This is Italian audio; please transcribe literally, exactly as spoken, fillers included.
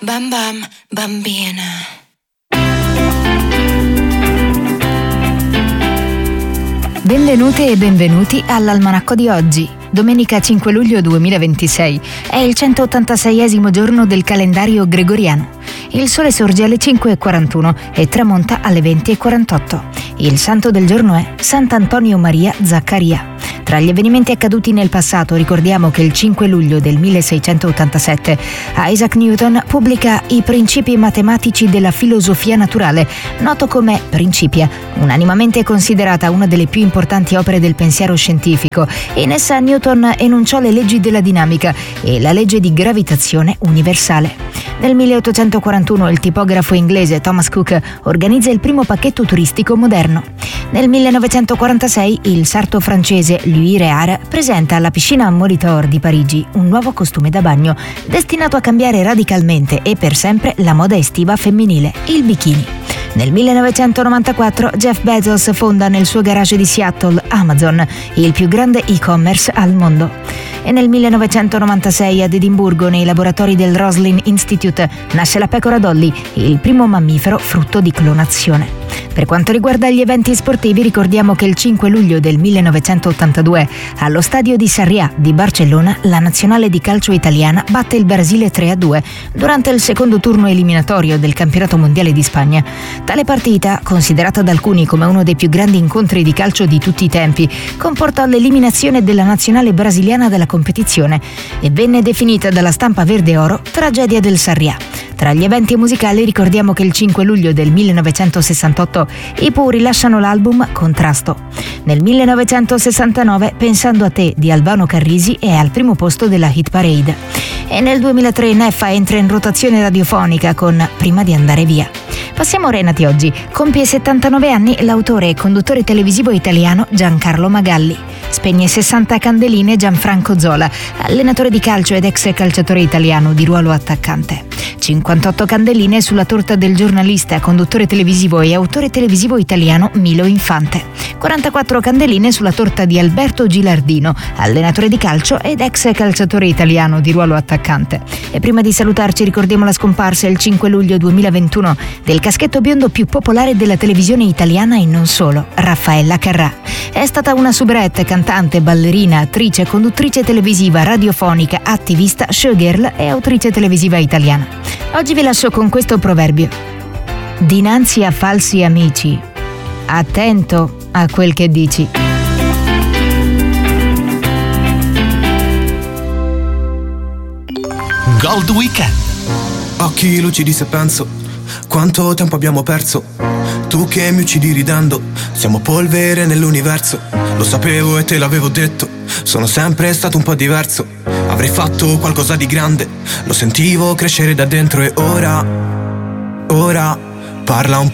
Bam bam bambina. Benvenute e benvenuti all'Almanacco di oggi. Domenica cinque luglio duemilaventisei è il centottantaseiesimo giorno del calendario gregoriano. Il sole sorge alle cinque e quarantuno e tramonta alle venti e quarantotto. Il santo del giorno è Sant'Antonio Maria Zaccaria. Tra gli avvenimenti accaduti nel passato ricordiamo che il cinque luglio del milleseicentottantasette Isaac Newton pubblica I principi matematici della filosofia naturale, noto come Principia, unanimamente considerata una delle più importanti opere del pensiero scientifico. In essa Newton enunciò le leggi della dinamica e la legge di gravitazione universale. Nel milleottocentoquarantuno il tipografo inglese Thomas Cook organizza il primo pacchetto turistico moderno. Nel millenovecentoquarantasei il sarto francese Louis Réard presenta alla piscina Molitor di Parigi un nuovo costume da bagno destinato a cambiare radicalmente e per sempre la moda estiva femminile, il bikini. Nel millenovecentonovantaquattro Jeff Bezos fonda nel suo garage di Seattle Amazon, il più grande e-commerce al mondo. E nel millenovecentonovantasei ad Edimburgo, nei laboratori del Roslin Institute, nasce la pecora Dolly, il primo mammifero frutto di clonazione. Per quanto riguarda gli eventi sportivi, ricordiamo che il cinque luglio del millenovecentottantadue, allo stadio di Sarriá di Barcellona, la nazionale di calcio italiana batte il Brasile tre a due durante il secondo turno eliminatorio del campionato mondiale di Spagna. Tale partita, considerata da alcuni come uno dei più grandi incontri di calcio di tutti i tempi, comportò l'eliminazione della nazionale brasiliana dalla competizione e venne definita dalla stampa verde oro tragedia del Sarriá. Tra gli eventi musicali ricordiamo che il cinque luglio del millenovecentosessantotto i Pooh rilasciano l'album Contrasto. Nel millenovecentosessantanove Pensando a te di Albano Carrisi è al primo posto della hit parade. E nel duemilatré Neffa entra in rotazione radiofonica con Prima di andare via. Passiamo a Renati oggi. Compie settantanove anni l'autore e conduttore televisivo italiano Giancarlo Magalli. Spegne sessanta candeline Gianfranco Zola, allenatore di calcio ed ex calciatore italiano di ruolo attaccante. cinquantotto candeline sulla torta del giornalista, conduttore televisivo e autore televisivo italiano Milo Infante. quarantaquattro candeline sulla torta di Alberto Gilardino, allenatore di calcio ed ex calciatore italiano di ruolo attaccante. E prima di salutarci ricordiamo la scomparsa il cinque luglio duemilaventuno del caschetto biondo più popolare della televisione italiana e non solo, Raffaella Carrà. È stata una soubrette, cantante, ballerina, attrice, conduttrice televisiva, radiofonica, attivista, showgirl e autrice televisiva italiana. Oggi vi lascio con questo proverbio. Dinanzi a falsi amici, attento a quel che dici. Gold Weekend. Occhi lucidi se penso quanto tempo abbiamo perso. Tu che mi uccidi ridendo, siamo polvere nell'universo. Lo sapevo e te l'avevo detto, sono sempre stato un po' diverso. Avrei fatto qualcosa di grande, lo sentivo crescere da dentro. E ora, ora parla un